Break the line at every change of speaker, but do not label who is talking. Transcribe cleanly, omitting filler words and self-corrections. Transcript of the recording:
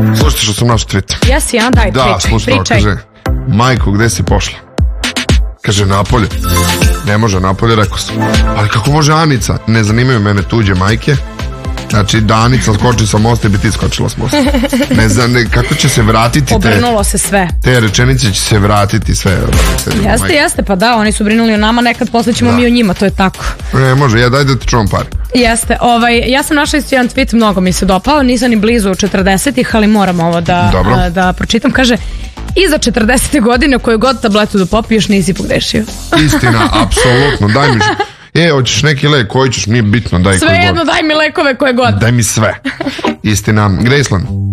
Slušajte što sam naš tweet.
Jesi, ja, daj, pričaj.
Kaže, majko, gde si pošla? Kaže, napolje. Ne može napolje, rekao sam. Ali kako može Anica? Ne zanimaju mene tuđe majke. Znači, da Anica skoči sa mosta i bi ti skočila s mosta. Ne znam kako će se vratiti
Obrnulo se sve.
Te rečenice će se vratiti sve.
Jeste, pa da, oni su brinuli o nama, nekad posle ćemo mi o njima, to je tako.
Ne, može, daj da ti čuvam pari.
Jeste, ja sam našla isto jedan tweet, mnogo mi se dopao, nisam ni blizu 40-ih, ali moram ovo da pročitam. Kaže, iza 40. godine koju god tabletu da popiješ nisi pogrešio.
Istina, apsolutno, daj mi hoćeš neki lek, koji ćeš, nije bitno, daj koji god.
Svejedno, daj mi lekove koje god.
Daj mi sve. Istina, Graceland.